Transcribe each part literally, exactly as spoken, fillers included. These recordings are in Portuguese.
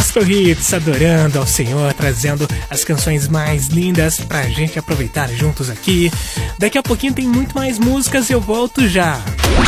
Astro Hits, adorando ao Senhor, trazendo as canções mais lindas pra gente aproveitar juntos aqui. Daqui a pouquinho tem muito mais músicas e eu volto já.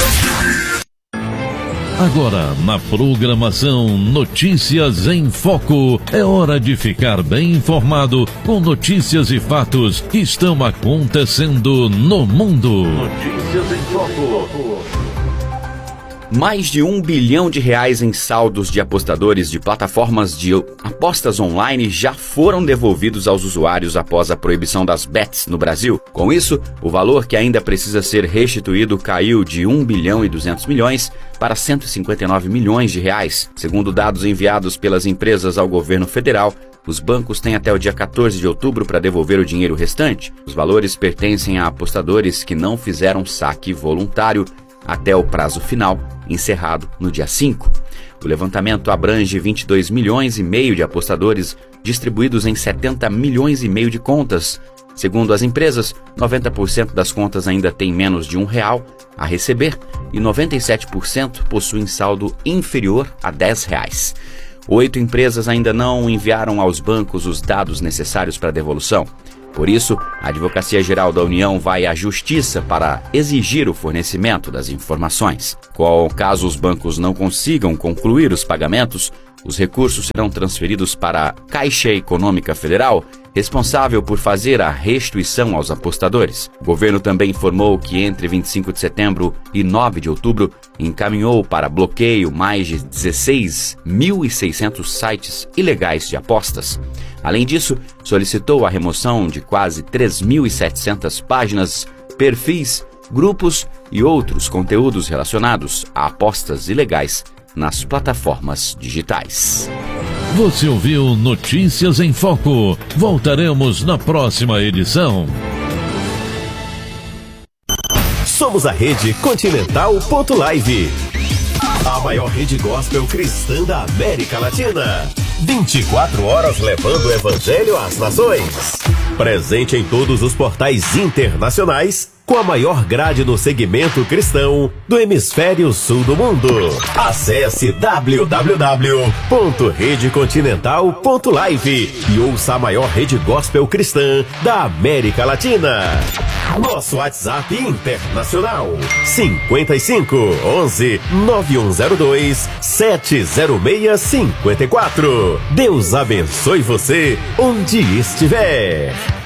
Agora, na programação Notícias em Foco, é hora de ficar bem informado com notícias e fatos que estão acontecendo no mundo. Notícias em Foco. Mais de um bilhão de reais em saldos de apostadores de plataformas de apostas online já foram devolvidos aos usuários após a proibição das bets no Brasil. Com isso, o valor que ainda precisa ser restituído caiu de um bilhão e duzentos milhões para cento e cinquenta e nove milhões de reais. Segundo dados enviados pelas empresas ao governo federal, os bancos têm até o dia quatorze de outubro para devolver o dinheiro restante. Os valores pertencem a apostadores que não fizeram saque voluntário até o prazo final, encerrado no dia cinco. O levantamento abrange vinte e dois milhões e meio de apostadores distribuídos em setenta milhões e meio de contas. Segundo as empresas, noventa por cento das contas ainda têm menos de um real a receber e noventa e sete por cento possuem saldo inferior a dez reais. Oito empresas ainda não enviaram aos bancos os dados necessários para a devolução. Por isso, a Advocacia Geral da União vai à Justiça para exigir o fornecimento das informações. Caso os bancos não consigam concluir os pagamentos, os recursos serão transferidos para a Caixa Econômica Federal, responsável por fazer a restituição aos apostadores. O governo também informou que entre vinte e cinco de setembro e nove de outubro encaminhou para bloqueio mais de dezesseis mil e seiscentos sites ilegais de apostas. Além disso, solicitou a remoção de quase três mil e setecentas páginas, perfis, grupos e outros conteúdos relacionados a apostas ilegais nas plataformas digitais. Você ouviu Notícias em Foco. Voltaremos na próxima edição. Somos a Rede Continental ponto live, a maior rede gospel cristã da América Latina. vinte e quatro horas levando o evangelho às nações. Presente em todos os portais internacionais, com a maior grade no segmento cristão do hemisfério sul do mundo. Acesse w w w ponto rede continental ponto live e ouça a maior rede gospel cristã da América Latina. Nosso WhatsApp internacional cinquenta e cinco, onze, nove um zero dois, sete zero seis cinco quatro. Deus abençoe você onde estiver.